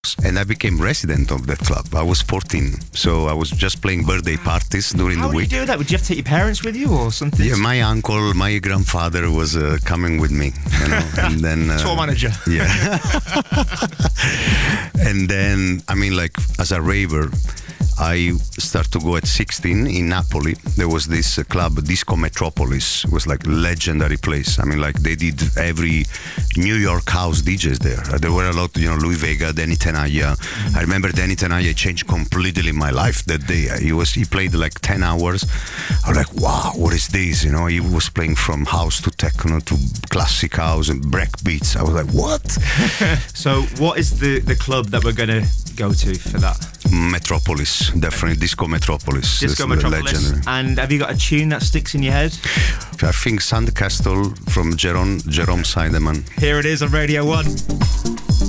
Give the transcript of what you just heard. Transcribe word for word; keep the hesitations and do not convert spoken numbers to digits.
and I became resident of that club. I was fourteen, so I was just playing birthday parties during How the would week. you do that? Would you have to take your parents with you or something? Yeah, my uncle, my grandfather was uh, coming with me, you know, and then uh, Tour manager. Yeah, and then I mean, like as a raver, I started to go at sixteen in Napoli. There was this uh, club, Disco Metropolis. It was like legendary place. I mean, like they did every New York house D Js there. Uh, there were a lot, you know, Louis Vega, Danny Tenaglia. Mm-hmm. I remember Danny Tenaglia changed completely my life that day. He was he played like ten hours. I was like, wow, what is this? You know, he was playing from house to techno to classic house and break beats. I was like, what? So, what is the the club that we're gonna go to for that? Metropolis, definitely Disco Metropolis. Disco It's Metropolis. legendary. And have you got a tune that sticks in your head? I think Sandcastle from Jerome, Jerome Seidemann. Here it is on Radio one.